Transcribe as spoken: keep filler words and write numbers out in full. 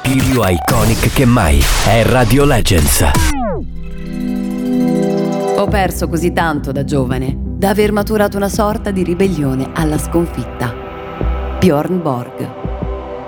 Più iconic che mai è Radio Legends. Ho perso così tanto da giovane da aver maturato una sorta di ribellione alla sconfitta. Björn Borg.